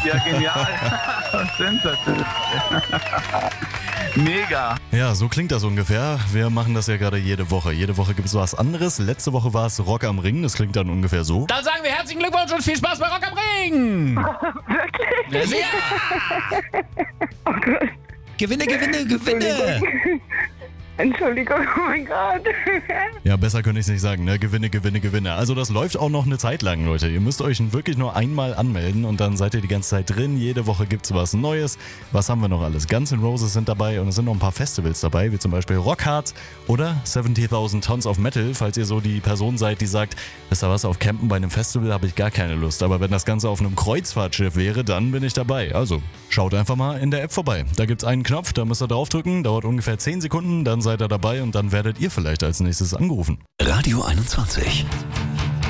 Ja, genial. Sensationell. Mega. Ja, so klingt das ungefähr. Wir machen das ja gerade jede Woche. Jede Woche gibt es was anderes. Letzte Woche war es Rock am Ring. Das klingt dann ungefähr so. Dann sagen wir herzlichen Glückwunsch und viel Spaß bei Rock am Ring. Wirklich? Ja. Oh Gott. Gewinne, gewinne, gewinne. Entschuldigung, oh mein Gott. Ja, besser könnte ich es nicht sagen, ne? Gewinne, gewinne, gewinne. Also das läuft auch noch eine Zeit lang, Leute. Ihr müsst euch wirklich nur einmal anmelden und dann seid ihr die ganze Zeit drin. Jede Woche gibt's was Neues. Was haben wir noch alles? Guns N' Roses sind dabei und es sind noch ein paar Festivals dabei, wie zum Beispiel Rockhard oder 70.000 Tons of Metal, falls ihr so die Person seid, die sagt, wisst ihr was, auf Campen bei einem Festival habe ich gar keine Lust. Aber wenn das Ganze auf einem Kreuzfahrtschiff wäre, dann bin ich dabei. Also schaut einfach mal in der App vorbei. Da gibt's einen Knopf, da müsst ihr draufdrücken, dauert ungefähr 10 Sekunden, dann seid ihr dabei und dann werdet ihr vielleicht als nächstes angerufen. Radio 21.